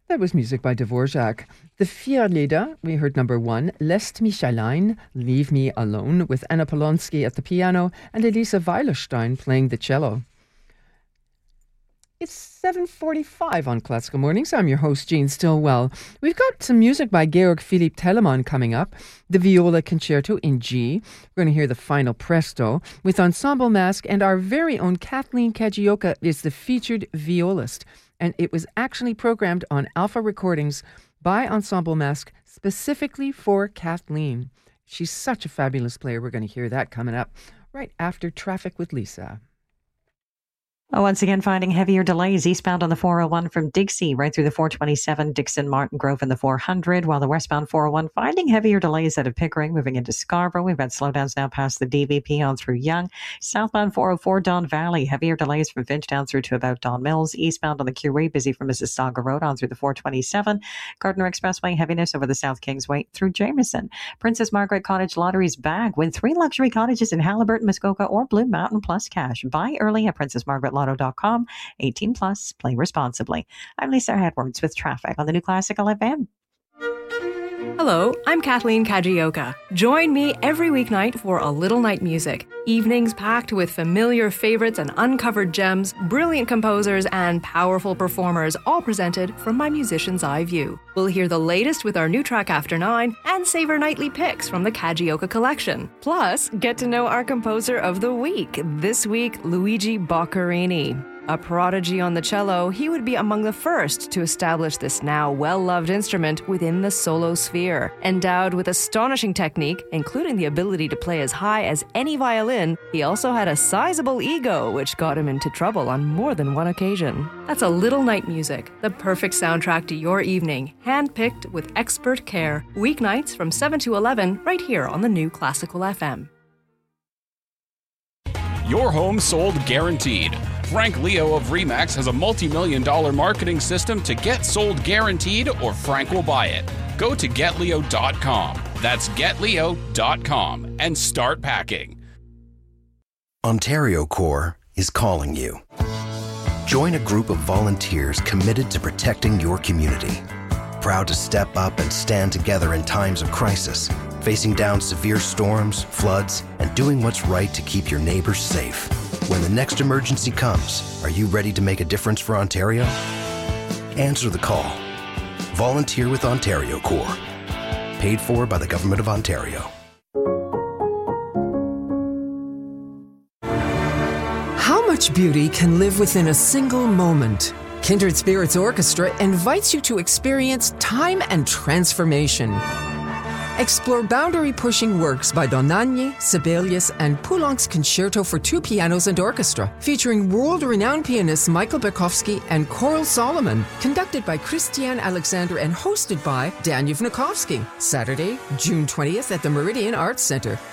That was music by Dvorak. The Vier Lieder, we heard number 1, Lässt mich allein, Leave Me Alone, with Anna Polonsky at the piano and Elisa Weilerstein playing the cello. It's 7:45 on Classical Mornings. I'm your host, Jean Stillwell. We've got some music by Georg Philipp Telemann coming up. The Viola Concerto in G. We're going to hear the final presto with Ensemble Mask, and our very own Kathleen Kajioka is the featured violist. And it was actually programmed on Alpha Recordings by Ensemble Mask specifically for Kathleen. She's such a fabulous player. We're going to hear that coming up right after Traffic with Lisa. Once again, finding heavier delays eastbound on the 401 from Dixie right through the 427, Dixon, Martin Grove, and the 400, while the westbound 401 finding heavier delays out of Pickering, moving into Scarborough. We've got slowdowns now past the DVP on through Young. Southbound 404, Don Valley, heavier delays from Finch down through to about Don Mills. Eastbound on the QE, busy from Mississauga Road on through the 427. Gardner Expressway, heaviness over the South Kingsway through Jameson. Princess Margaret Cottage Lottery's bag. Win 3 luxury cottages in Halliburton, Muskoka, or Blue Mountain plus cash. Buy early at PrincessMargaretLotto.com. 18 plus. Play responsibly. I'm Lisa Edwards with traffic on the New Classical FM. Hello, I'm Kathleen Kajioka. Join me every weeknight for A Little Night Music. Evenings packed with familiar favorites and uncovered gems, brilliant composers, and powerful performers, all presented from my musician's eye view. We'll hear the latest with our new track After 9 and savor nightly picks from the Kajioka collection. Plus, get to know our composer of the week. This week, Luigi Boccherini. A prodigy on the cello, he would be among the first to establish this now well-loved instrument within the solo sphere. Endowed with astonishing technique, including the ability to play as high as any violin, he also had a sizable ego, which got him into trouble on more than one occasion. That's A Little Night Music, the perfect soundtrack to your evening, hand-picked with expert care. Weeknights from 7 to 11, right here on the New Classical FM. Your home sold guaranteed. Frank Leo of RE/MAX has a multi-million-dollar marketing system to get sold guaranteed, or Frank will buy it. Go to GetLeo.com. That's GetLeo.com and start packing. Ontario Corps is calling you. Join a group of volunteers committed to protecting your community. Proud to step up and stand together in times of crisis, facing down severe storms, floods, and doing what's right to keep your neighbors safe. When the next emergency comes, are you ready to make a difference for Ontario? Answer the call. Volunteer with Ontario Corps. Paid for by the Government of Ontario. How much beauty can live within a single moment? Kindred Spirits Orchestra invites you to experience time and transformation. Explore boundary-pushing works by Dohnányi, Sibelius, and Poulenc's Concerto for 2 pianos and orchestra, featuring world-renowned pianists Michael Berkowski and Coral Solomon, conducted by Christiane Alexander and hosted by Dan Yevnikovsky. Saturday, June 20th at the Meridian Arts Center.